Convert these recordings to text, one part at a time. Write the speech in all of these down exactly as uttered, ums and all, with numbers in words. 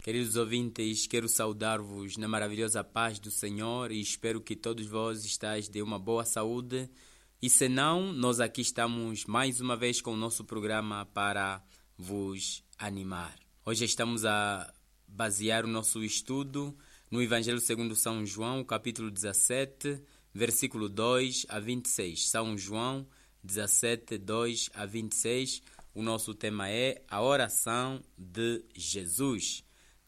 Queridos ouvintes, quero saudar-vos na maravilhosa paz do Senhor e espero que todos vós estáis de uma boa saúde. E se não, nós aqui estamos mais uma vez com o nosso programa para vos animar. Hoje estamos a basear o nosso estudo no Evangelho segundo São João, capítulo dezassete, versículo dois a vinte e seis. São João dezassete, dois a vinte e seis. O nosso tema é a oração de Jesus.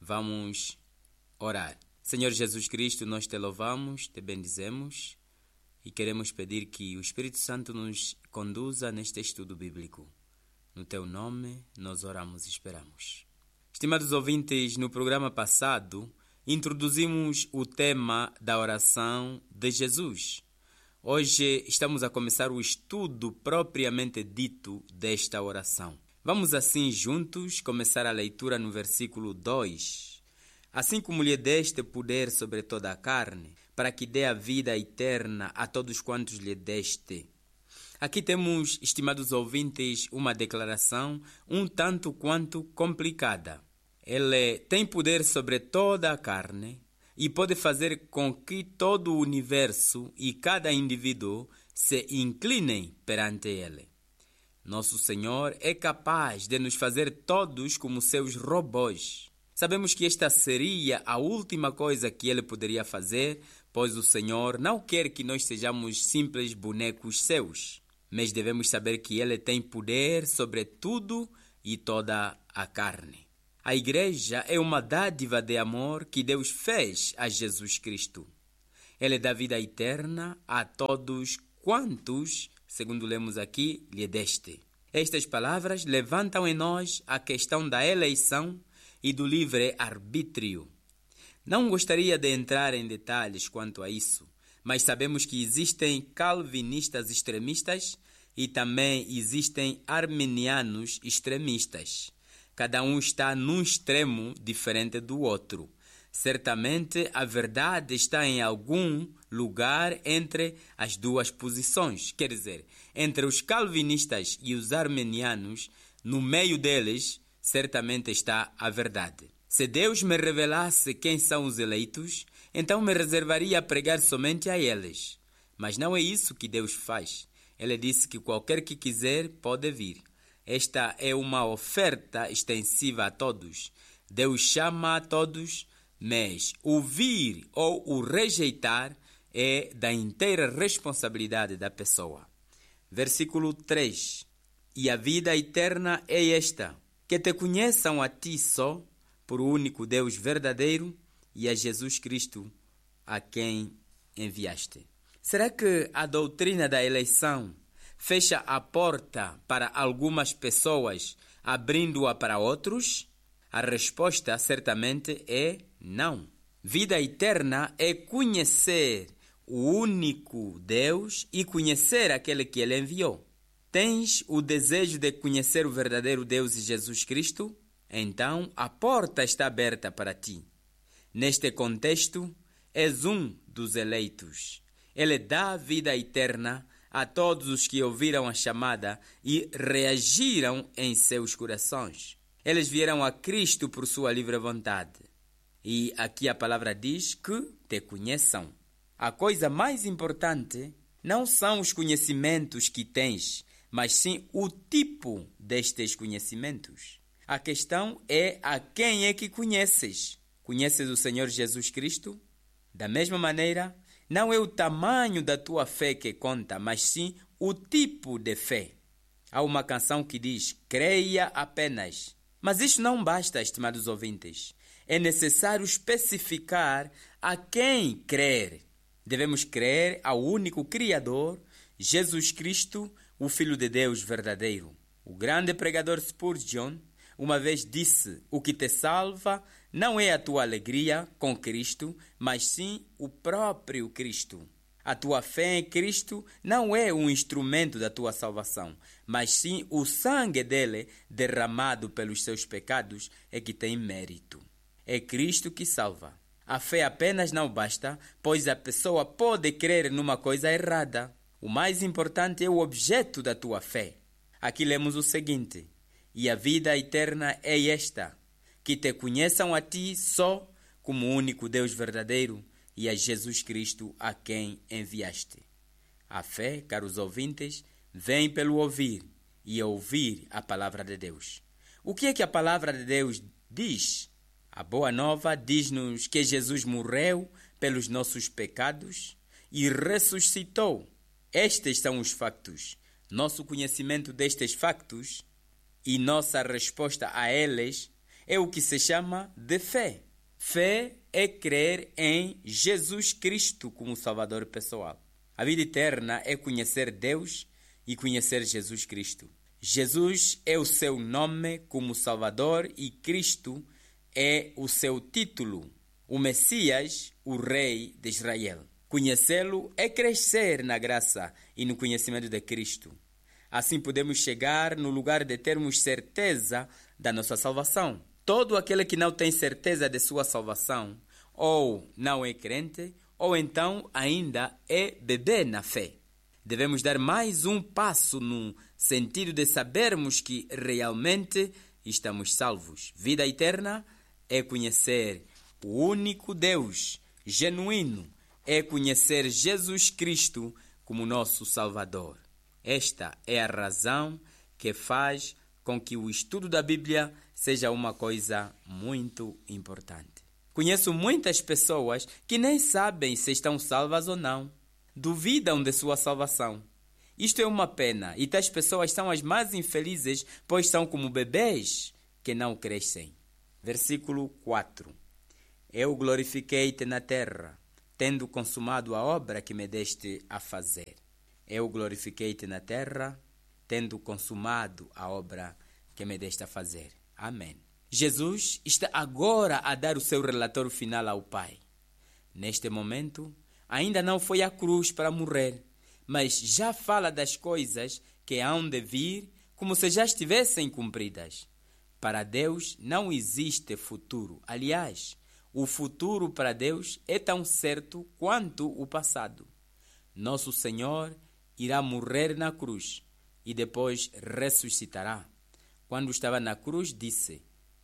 Vamos orar. Senhor Jesus Cristo, nós te louvamos, te bendizemos e queremos pedir que o Espírito Santo nos conduza neste estudo bíblico. No teu nome, nós oramos e esperamos. Estimados ouvintes, no programa passado, introduzimos o tema da oração de Jesus. Hoje estamos a começar o estudo propriamente dito desta oração. Vamos assim juntos começar a leitura no versículo dois. Assim como lhe deste poder sobre toda a carne, para que dê a vida eterna a todos quantos lhe deste. Aqui temos, estimados ouvintes, uma declaração um tanto quanto complicada. Ele tem poder sobre toda a carne e pode fazer com que todo o universo e cada indivíduo se inclinem perante ele. Nosso Senhor é capaz de nos fazer todos como seus robôs. Sabemos que esta seria a última coisa que ele poderia fazer, pois o Senhor não quer que nós sejamos simples bonecos seus, mas devemos saber que ele tem poder sobre tudo e toda a carne. A igreja é uma dádiva de amor que Deus fez a Jesus Cristo. Ele dá vida eterna a todos quantos, segundo lemos aqui, lhe deste. Estas palavras levantam em nós a questão da eleição e do livre-arbítrio. Não gostaria de entrar em detalhes quanto a isso, mas sabemos que existem calvinistas extremistas e também existem arminianos extremistas. Cada um está num extremo diferente do outro. Certamente a verdade está em algum lugar entre as duas posições. Quer dizer, entre os calvinistas e os arminianos, no meio deles, certamente está a verdade. Se Deus me revelasse quem são os eleitos, então me reservaria a pregar somente a eles. Mas não é isso que Deus faz. Ele disse que qualquer que quiser pode vir. Esta é uma oferta extensiva a todos. Deus chama a todos, mas ouvir ou o rejeitar é da inteira responsabilidade da pessoa. Versículo três. E a vida eterna é esta, que te conheçam a ti só, por o único Deus verdadeiro, e a Jesus Cristo, a quem enviaste. Será que a doutrina da eleição fecha a porta para algumas pessoas, abrindo-a para outros? A resposta certamente é não. Vida eterna é conhecer o único Deus e conhecer aquele que ele enviou. Tens o desejo de conhecer o verdadeiro Deus e Jesus Cristo? Então a porta está aberta para ti. Neste contexto, és um dos eleitos. Ele dá vida eterna a todos os que ouviram a chamada e reagiram em seus corações. Eles vieram a Cristo por sua livre vontade. E aqui a palavra diz que te conheçam. A coisa mais importante não são os conhecimentos que tens, mas sim o tipo destes conhecimentos. A questão é a quem é que conheces. Conheces o Senhor Jesus Cristo? Da mesma maneira, não é o tamanho da tua fé que conta, mas sim o tipo de fé. Há uma canção que diz, creia apenas. Mas isso não basta, estimados ouvintes. É necessário especificar a quem crer. Devemos crer ao único Criador, Jesus Cristo, o Filho de Deus verdadeiro. O grande pregador Spurgeon uma vez disse, o que te salva não é a tua alegria com Cristo, mas sim o próprio Cristo. A tua fé em Cristo não é um instrumento da tua salvação, mas sim o sangue dele derramado pelos seus pecados é que tem mérito. É Cristo que salva. A fé apenas não basta, pois a pessoa pode crer numa coisa errada. O mais importante é o objeto da tua fé. Aqui lemos o seguinte: e a vida eterna é esta, que te conheçam a ti só como o único Deus verdadeiro e a Jesus Cristo a quem enviaste. A fé, caros ouvintes, vem pelo ouvir e ouvir a palavra de Deus. O que é que a palavra de Deus diz? A boa nova diz-nos que Jesus morreu pelos nossos pecados e ressuscitou. Estes são os factos. Nosso conhecimento destes factos e nossa resposta a eles é o que se chama de fé. Fé é crer em Jesus Cristo como Salvador pessoal. A vida eterna é conhecer Deus e conhecer Jesus Cristo. Jesus é o seu nome como Salvador e Cristo é o seu título, o Messias, o Rei de Israel. Conhecê-lo é crescer na graça e no conhecimento de Cristo. Assim podemos chegar no lugar de termos certeza da nossa salvação. Todo aquele que não tem certeza de sua salvação, ou não é crente, ou então ainda é bebê na fé. Devemos dar mais um passo no sentido de sabermos que realmente estamos salvos. Vida eterna é conhecer o único Deus genuíno, é conhecer Jesus Cristo como nosso Salvador. Esta é a razão que faz com que o estudo da Bíblia seja uma coisa muito importante. Conheço muitas pessoas que nem sabem se estão salvas ou não. Duvidam de sua salvação. Isto é uma pena, e tais pessoas são as mais infelizes, pois são como bebês que não crescem. Versículo quatro. Eu glorifiquei-te na terra, tendo consumado a obra que me deste a fazer. Eu glorifiquei-te na terra, tendo consumado a obra que me deste a fazer. Amém. Jesus está agora a dar o seu relatório final ao Pai. Neste momento, ainda não foi à cruz para morrer, mas já fala das coisas que hão de vir como se já estivessem cumpridas. Para Deus não existe futuro. Aliás, o futuro para Deus é tão certo quanto o passado. Nosso Senhor irá morrer na cruz e depois ressuscitará. Quando estava na cruz, disse: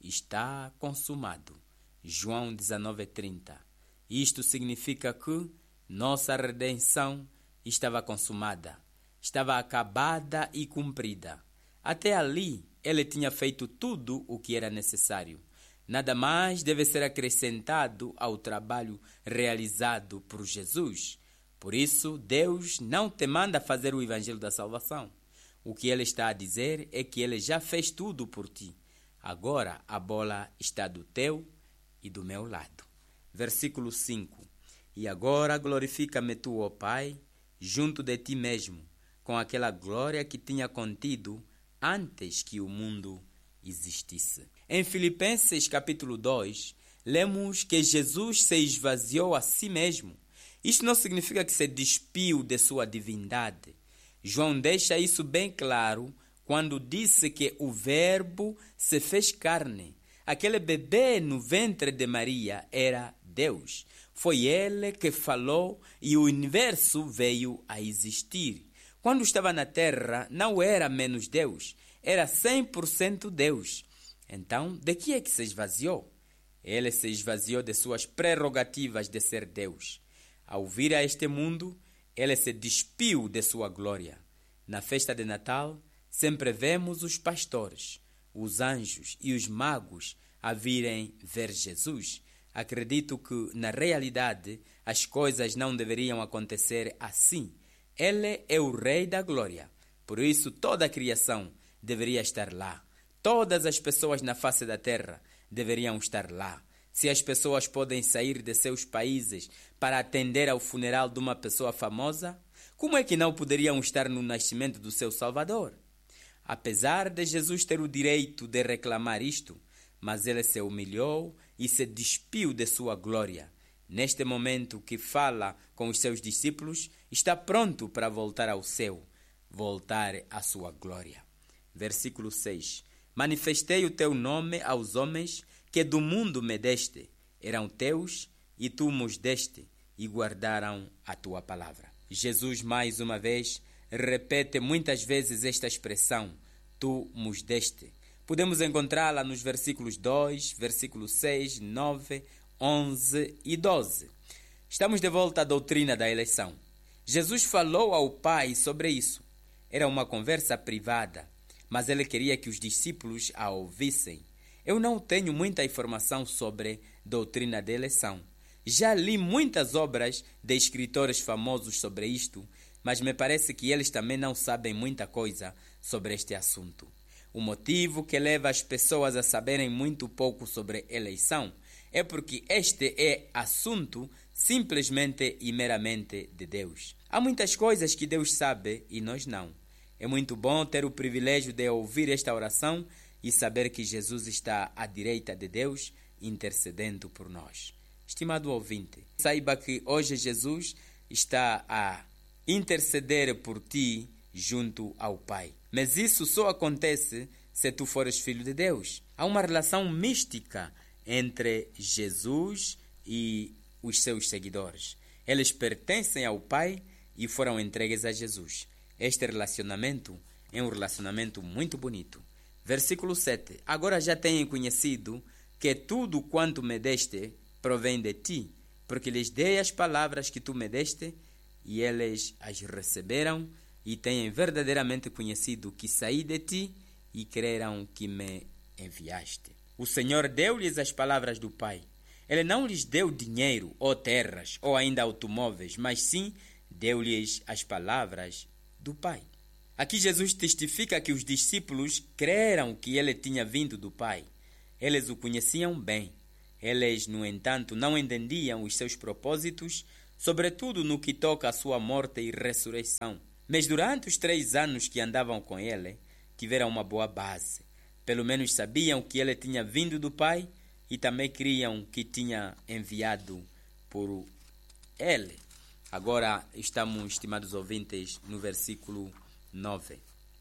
está consumado. João dezenove, trinta. Isto significa que nossa redenção estava consumada, estava acabada e cumprida. Até ali, ele tinha feito tudo o que era necessário. Nada mais deve ser acrescentado ao trabalho realizado por Jesus. Por isso, Deus não te manda fazer o evangelho da salvação. O que ele está a dizer é que ele já fez tudo por ti. Agora a bola está do teu e do meu lado. Versículo cinco. E agora glorifica-me tu, ó Pai, junto de ti mesmo, com aquela glória que tinha contido antes que o mundo existisse. Em Filipenses capítulo dois, lemos que Jesus se esvaziou a si mesmo. Isto não significa que se despiu de sua divindade. João deixa isso bem claro quando disse que o Verbo se fez carne. Aquele bebê no ventre de Maria era Deus. Foi ele que falou e o universo veio a existir. Quando estava na terra, não era menos Deus, era cem por cento Deus. Então, de que é que se esvaziou? Ele se esvaziou de suas prerrogativas de ser Deus. Ao vir a este mundo, ele se despiu de sua glória. Na festa de Natal, sempre vemos os pastores, os anjos e os magos a virem ver Jesus. Acredito que, na realidade, as coisas não deveriam acontecer assim. Ele é o Rei da Glória. Por isso, toda a criação deveria estar lá. Todas as pessoas na face da terra deveriam estar lá. Se as pessoas podem sair de seus países para atender ao funeral de uma pessoa famosa, como é que não poderiam estar no nascimento do seu Salvador? Apesar de Jesus ter o direito de reclamar isto, mas ele se humilhou e se despiu de sua glória. Neste momento que fala com os seus discípulos, está pronto para voltar ao céu, voltar à sua glória. Versículo seis. Manifestei o teu nome aos homens que do mundo me deste. Eram teus e tu mos deste e guardaram a tua palavra. Jesus, mais uma vez, repete muitas vezes esta expressão, tu mos deste, Podemos encontrá-la nos versículos dois, versículos seis, nove, onze e doze. Estamos de volta à doutrina da eleição. Jesus falou ao Pai sobre isso. Era uma conversa privada, mas ele queria que os discípulos a ouvissem. Eu não tenho muita informação sobre doutrina da eleição. Já li muitas obras de escritores famosos sobre isto, mas me parece que eles também não sabem muita coisa sobre este assunto. O motivo que leva as pessoas a saberem muito pouco sobre eleição é porque este é assunto simplesmente e meramente de Deus. Há muitas coisas que Deus sabe e nós não. É muito bom ter o privilégio de ouvir esta oração e saber que Jesus está à direita de Deus, intercedendo por nós. Estimado ouvinte, saiba que hoje Jesus está a interceder por ti junto ao Pai. Mas isso só acontece se tu fores filho de Deus. Há uma relação mística entre Jesus e os seus seguidores. Eles pertencem ao Pai e foram entregues a Jesus. Este relacionamento é um relacionamento muito bonito. Versículo sete. Agora já têm conhecido que tudo quanto me deste provém de ti, porque lhes dei as palavras que tu me deste, e eles as receberam, e têm verdadeiramente conhecido que saí de ti, e creram que me enviaste. O Senhor deu-lhes as palavras do Pai. Ele não lhes deu dinheiro, ou terras, ou ainda automóveis, mas sim deu-lhes as palavras do Pai. Aqui Jesus testifica que os discípulos creram que ele tinha vindo do Pai. Eles o conheciam bem. Eles, no entanto, não entendiam os seus propósitos, sobretudo no que toca à sua morte e ressurreição. Mas durante os três anos que andavam com ele, tiveram uma boa base. Pelo menos sabiam que ele tinha vindo do Pai e também criam que tinha enviado por ele. Agora estamos, estimados ouvintes, no versículo nove.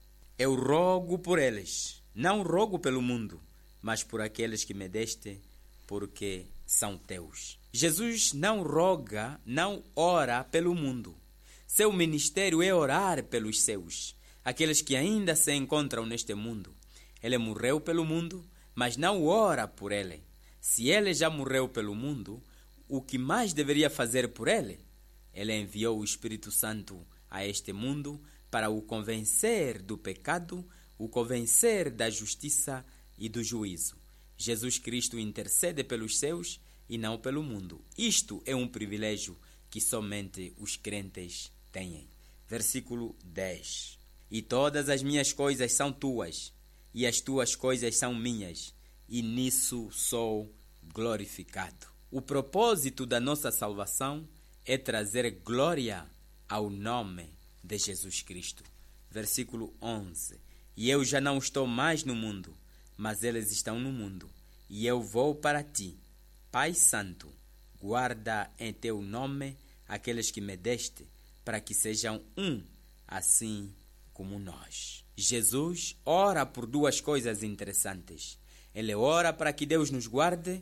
Eu rogo por eles, não rogo pelo mundo, mas por aqueles que me deste, porque são teus. Jesus não roga, não ora pelo mundo. Seu ministério é orar pelos seus, aqueles que ainda se encontram neste mundo. Ele morreu pelo mundo, mas não ora por ele. Se ele já morreu pelo mundo, o que mais deveria fazer por ele? Ele enviou o Espírito Santo a este mundo para o convencer do pecado, o convencer da justiça e do juízo. Jesus Cristo intercede pelos seus e não pelo mundo. Isto é um privilégio que somente os crentes têm. Versículo dez. E todas as minhas coisas são tuas, e as tuas coisas são minhas, e nisso sou glorificado. O propósito da nossa salvação é trazer glória ao nome de Jesus Cristo. Versículo onze. E eu já não estou mais no mundo, mas eles estão no mundo, e eu vou para ti. Pai Santo, guarda em teu nome aqueles que me deste, para que sejam um, assim como nós. Jesus ora por duas coisas interessantes. Ele ora para que Deus nos guarde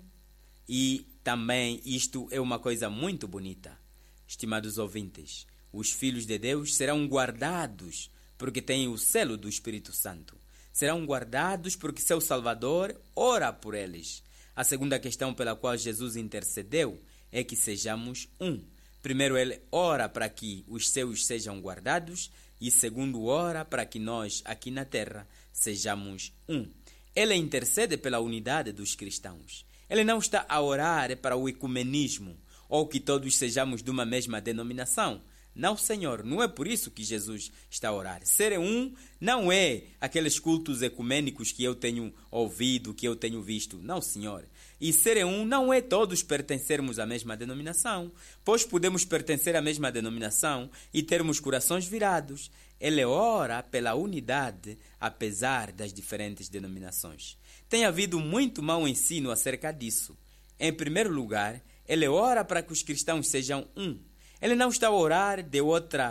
e também isto é uma coisa muito bonita. Estimados ouvintes, os filhos de Deus serão guardados porque têm o selo do Espírito Santo. Serão guardados porque seu Salvador ora por eles. A segunda questão pela qual Jesus intercedeu é que sejamos um. Primeiro, ele ora para que os seus sejam guardados e segundo, ora para que nós, aqui na terra, sejamos um. Ele intercede pela unidade dos cristãos. Ele não está a orar para o ecumenismo ou que todos sejamos de uma mesma denominação. Não, Senhor, não é por isso que Jesus está a orar. Ser um não é aqueles cultos ecumênicos que eu tenho ouvido, que eu tenho visto. Não, Senhor. E ser um não é todos pertencermos à mesma denominação, pois podemos pertencer à mesma denominação e termos corações virados. Ele ora pela unidade, apesar das diferentes denominações. Tem havido muito mau ensino acerca disso. Em primeiro lugar, ele ora para que os cristãos sejam um. Ele não está a orar de outra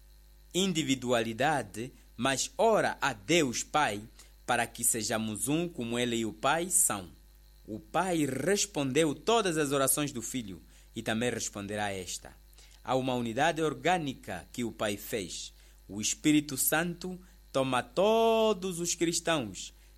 individualidade, mas ora a Deus Pai para que sejamos um como Ele e o Pai são. O Pai respondeu todas as orações do Filho e também responderá esta. Há uma unidade orgânica que o Pai fez. O Espírito Santo toma todos os cristãos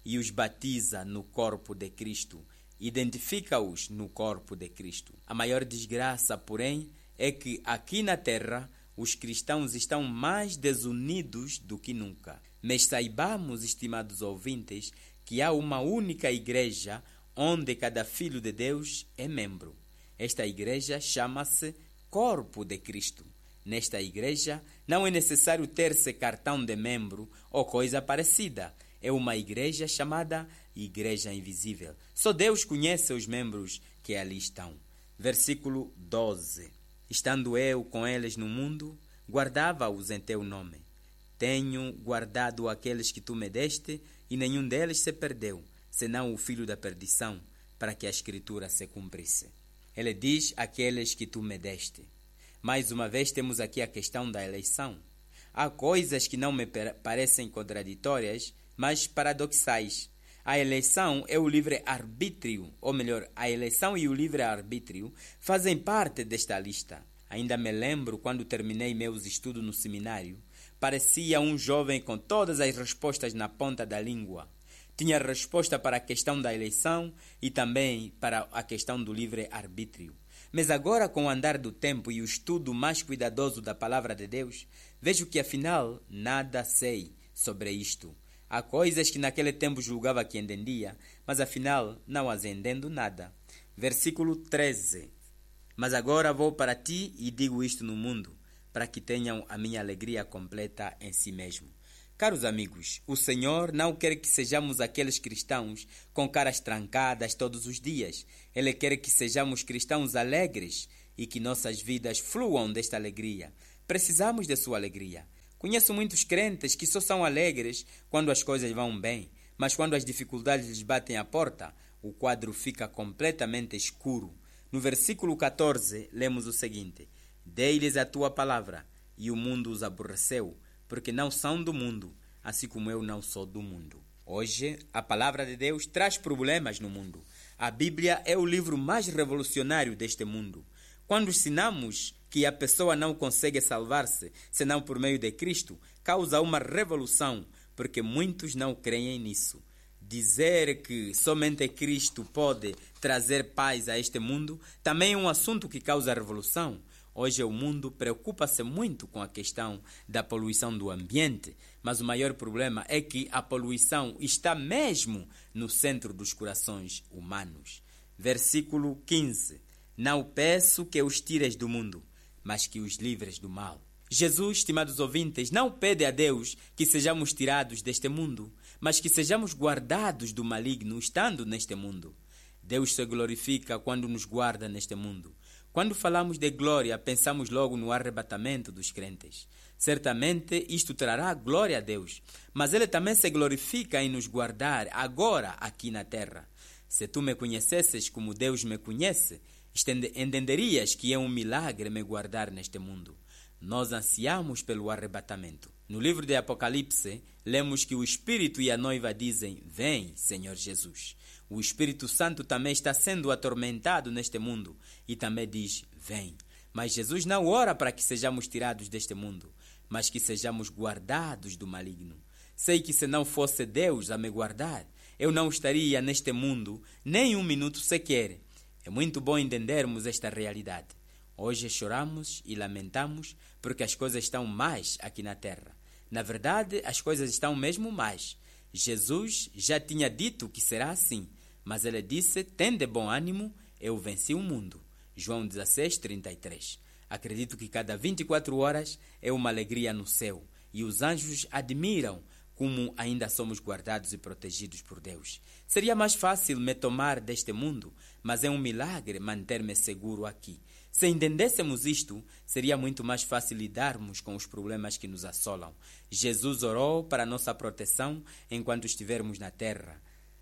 e os batiza no corpo de Cristo, identifica-os no corpo de Cristo. A maior desgraça, porém, é que aqui na terra os cristãos estão mais desunidos do que nunca. Mas saibamos, estimados ouvintes, que há uma única igreja onde cada filho de Deus é membro. Esta igreja chama-se Corpo de Cristo. Nesta igreja não é necessário ter-se cartão de membro ou coisa parecida. É uma igreja chamada Igreja Invisível. Só Deus conhece os membros que ali estão. Versículo doze. Estando eu com eles no mundo, guardava-os em teu nome. Tenho guardado aqueles que tu me deste, e nenhum deles se perdeu, senão o filho da perdição, para que a Escritura se cumprisse. Ele diz aqueles que tu me deste. Mais uma vez temos aqui a questão da eleição. Há coisas que não me parecem contraditórias, mas paradoxais. A eleição é o livre-arbítrio, ou melhor, a eleição e o livre-arbítrio fazem parte desta lista. Ainda me lembro quando terminei meus estudos no seminário, parecia um jovem com todas as respostas na ponta da língua. Tinha resposta para a questão da eleição e também para a questão do livre-arbítrio. Mas agora, com o andar do tempo e o estudo mais cuidadoso da palavra de Deus, vejo que afinal nada sei sobre isto. Há coisas que naquele tempo julgava que entendia, mas afinal não as entendo nada. Versículo treze. Mas agora vou para ti e digo isto no mundo, para que tenham a minha alegria completa em si mesmo. Caros amigos, o Senhor não quer que sejamos aqueles cristãos com caras trancadas todos os dias. Ele quer que sejamos cristãos alegres e que nossas vidas fluam desta alegria. Precisamos de sua alegria. Conheço muitos crentes que só são alegres quando as coisas vão bem, mas quando as dificuldades lhes batem à porta, o quadro fica completamente escuro. No versículo catorze, lemos o seguinte: Dei-lhes a tua palavra, e o mundo os aborreceu, porque não são do mundo, assim como eu não sou do mundo. Hoje, a palavra de Deus traz problemas no mundo. A Bíblia é o livro mais revolucionário deste mundo. Quando ensinamos que a pessoa não consegue salvar-se senão por meio de Cristo, causa uma revolução, porque muitos não creem nisso. Dizer que somente Cristo pode trazer paz a este mundo também é um assunto que causa revolução. Hoje o mundo preocupa-se muito com a questão da poluição do ambiente, mas o maior problema é que a poluição está mesmo no centro dos corações humanos. Versículo quinze. Não peço que os tires do mundo, mas que os livres do mal. Jesus, estimados ouvintes, não pede a Deus que sejamos tirados deste mundo, mas que sejamos guardados do maligno estando neste mundo. Deus se glorifica quando nos guarda neste mundo. Quando falamos de glória, pensamos logo no arrebatamento dos crentes. Certamente isto trará glória a Deus, mas Ele também se glorifica em nos guardar agora aqui na terra. Se tu me conhecesses como Deus me conhece, entenderias que é um milagre me guardar neste mundo. Nós ansiamos pelo arrebatamento. No livro de Apocalipse, lemos que o Espírito e a noiva dizem: Vem, Senhor Jesus. O Espírito Santo também está sendo atormentado neste mundo e também diz: Vem. Mas Jesus não ora para que sejamos tirados deste mundo, mas que sejamos guardados do maligno. Sei que se não fosse Deus a me guardar, eu não estaria neste mundo nem um minuto sequer. É muito bom entendermos esta realidade. Hoje choramos e lamentamos porque as coisas estão mais aqui na terra. Na verdade, as coisas estão mesmo mais. Jesus já tinha dito que será assim, mas ele disse: tende bom ânimo, eu venci o mundo. João dezesseis, trinta e três. Acredito que cada vinte e quatro horas é uma alegria no céu e os anjos admiram como ainda somos guardados e protegidos por Deus. Seria mais fácil me tomar deste mundo, mas é um milagre manter-me seguro aqui. Se entendêssemos isto, seria muito mais fácil lidarmos com os problemas que nos assolam. Jesus orou para nossa proteção enquanto estivermos na terra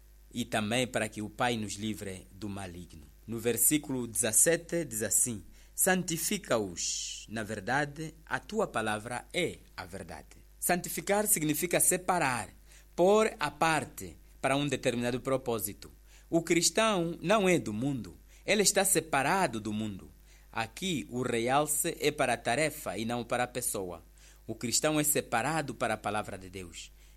e também para que o Pai nos livre do maligno. No versículo dezessete diz assim: santifica-os. Na verdade, a tua palavra é a verdade. Santificar significa separar, pôr à parte para um determinado propósito. O cristão não é do mundo, ele está separado do mundo. Aqui o realce é para a tarefa e não para a pessoa. O cristão é separado para a palavra de Deus.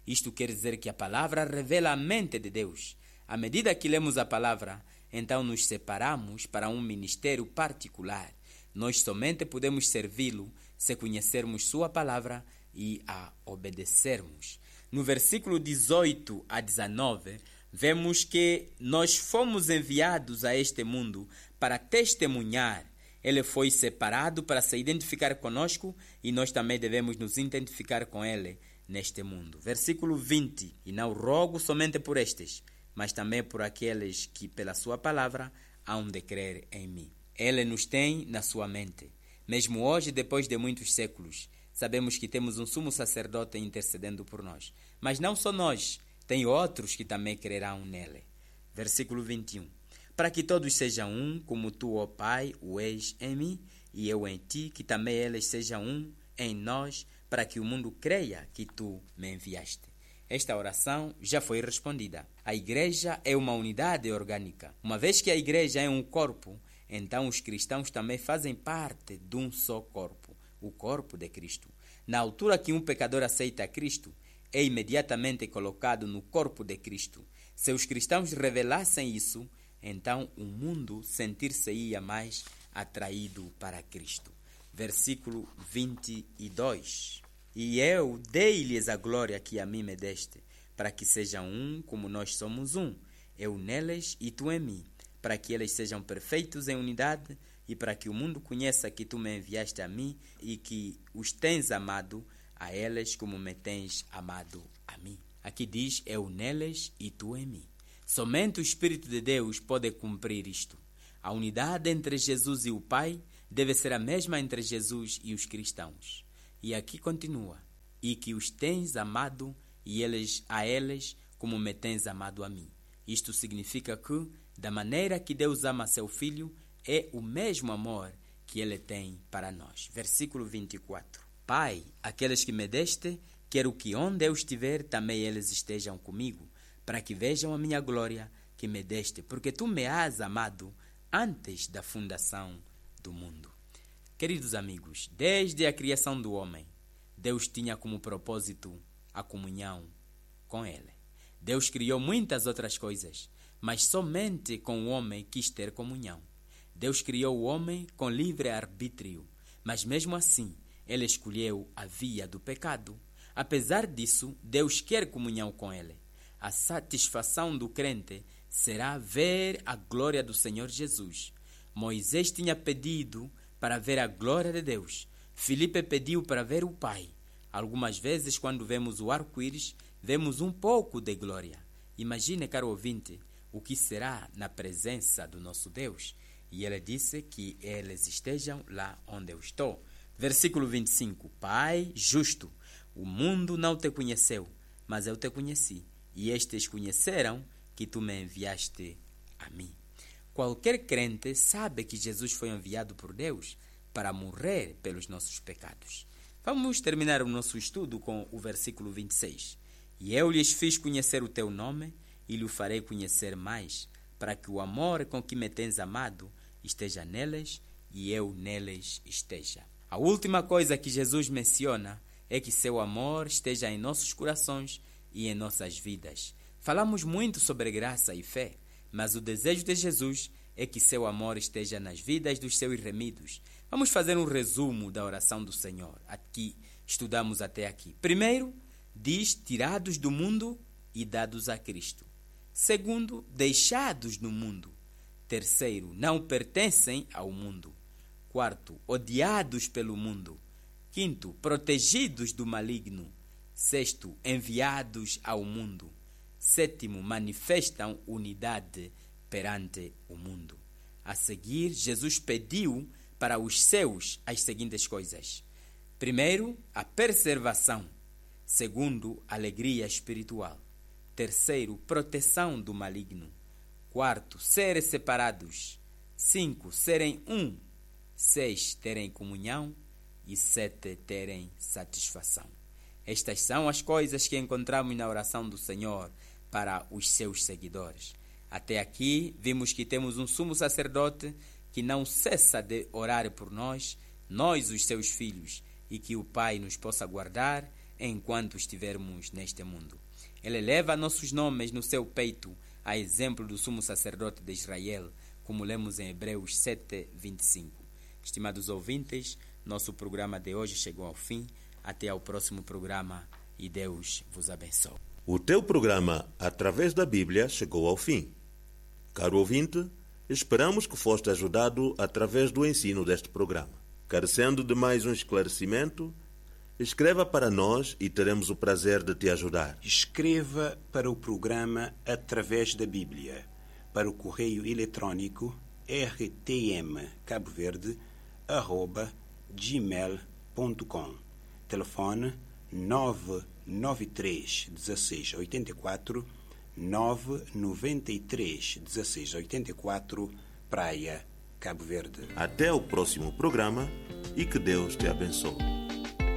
Isto quer dizer que a palavra revela a mente de Deus. À medida que lemos a palavra, então nos separamos para um ministério particular. Nós somente podemos servi-lo se conhecermos sua palavra e a obedecermos. No versículo dezoito a dezenove, vemos que nós fomos enviados a este mundo para testemunhar. Ele foi separado para se identificar conosco e nós também devemos nos identificar com ele neste mundo. Versículo vinte. E não rogo somente por estes, mas também por aqueles que pela sua palavra hão de crer em mim. Ele nos tem na sua mente. Mesmo hoje, depois de muitos séculos, sabemos que temos um sumo sacerdote intercedendo por nós. Mas não só nós, tem outros que também crerão nele. Versículo vinte e um. Para que todos sejam um, como tu, ó Pai, o és em mim, e eu em ti, que também eles sejam um em nós, para que o mundo creia que tu me enviaste. Esta oração já foi respondida. A igreja é uma unidade orgânica. Uma vez que a igreja é um corpo, então os cristãos também fazem parte de um só corpo, o corpo de Cristo. Na altura que um pecador aceita Cristo, é imediatamente colocado no corpo de Cristo. Se os cristãos revelassem isso, então o mundo sentir-se-ia mais atraído para Cristo. Versículo vinte e dois. E eu dei-lhes a glória que a mim me deste, para que sejam um como nós somos um, eu neles e tu em mim, para que eles sejam perfeitos em unidade e para que o mundo conheça que tu me enviaste a mim e que os tens amado a eles como me tens amado a mim. Aqui diz eu neles e tu em mim. Somente o Espírito de Deus pode cumprir isto. A unidade entre Jesus e o Pai deve ser a mesma entre Jesus e os cristãos. E aqui continua, e que os tens amado e eles a eles como me tens amado a mim. Isto significa que, da maneira que Deus ama seu Filho, é o mesmo amor que ele tem para nós. Versículo vinte e quatro. Pai, aqueles que me deste, quero que onde eu estiver também eles estejam comigo, para que vejam a minha glória que me deste, porque tu me has amado antes da fundação do mundo. Queridos amigos, desde a criação do homem, Deus tinha como propósito a comunhão com ele. Deus criou muitas outras coisas, mas somente com o homem quis ter comunhão. Deus criou o homem com livre arbítrio, mas mesmo assim, ele escolheu a via do pecado. Apesar disso, Deus quer comunhão com ele. A satisfação do crente será ver a glória do Senhor Jesus. Moisés tinha pedido para ver a glória de Deus. Filipe pediu para ver o Pai. Algumas vezes, quando vemos o arco-íris, vemos um pouco de glória. Imagine, caro ouvinte, o que será na presença do nosso Deus. E ele disse que eles estejam lá onde eu estou. Versículo vinte e cinco. Pai justo, o mundo não te conheceu, mas eu te conheci. E estes conheceram que tu me enviaste a mim. Qualquer crente sabe que Jesus foi enviado por Deus para morrer pelos nossos pecados. Vamos terminar o nosso estudo com o versículo vinte e seis. E eu lhes fiz conhecer o teu nome e lhe farei conhecer mais, para que o amor com que me tens amado esteja neles e eu neles esteja. A última coisa que Jesus menciona é que seu amor esteja em nossos corações e em nossas vidas. Falamos muito sobre graça e fé, mas o desejo de Jesus é que seu amor esteja nas vidas dos seus remidos. Vamos fazer um resumo da oração do Senhor. Aqui estudamos até aqui. Primeiro, diz tirados do mundo e dados a Cristo. Segundo, deixados no mundo. Terceiro, não pertencem ao mundo. Quarto, odiados pelo mundo. Quinto, protegidos do maligno. Sexto, enviados ao mundo. Sétimo, manifestam unidade perante o mundo. A seguir, Jesus pediu para os seus as seguintes coisas. Primeiro, a preservação. Segundo, alegria espiritual. Terceiro, proteção do maligno. Quarto, serem separados. Cinco, serem um. Seis, terem comunhão. E sete, terem satisfação. Estas são as coisas que encontramos na oração do Senhor para os seus seguidores. Até aqui, vimos que temos um sumo sacerdote que não cessa de orar por nós, nós os seus filhos, e que o Pai nos possa guardar enquanto estivermos neste mundo. Ele leva nossos nomes no seu peito, a exemplo do sumo sacerdote de Israel, como lemos em Hebreus sete, vinte e cinco. Estimados ouvintes, nosso programa de hoje chegou ao fim. Até ao próximo programa e Deus vos abençoe. O teu programa, através da Bíblia, chegou ao fim. Caro ouvinte, esperamos que foste ajudado através do ensino deste programa. Carecendo de mais um esclarecimento, escreva para nós e teremos o prazer de te ajudar. Escreva para o programa Através da Bíblia, para o correio eletrônico r t m cabo verde arroba gmail ponto com. Telefone nove nove três um seis oito quatro, nove nove três um seis oito quatro, Praia, Cabo Verde. Até o próximo programa e que Deus te abençoe.